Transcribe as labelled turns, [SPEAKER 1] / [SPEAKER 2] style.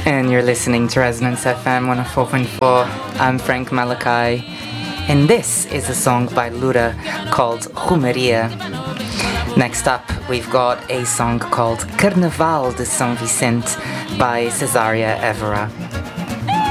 [SPEAKER 1] And you're listening to Resonance FM 104.4. I'm Frank Malachi, and this is a song by Lura called Romaria. Next up, we've got a song called Carnaval de São Vicente by Cesária Évora.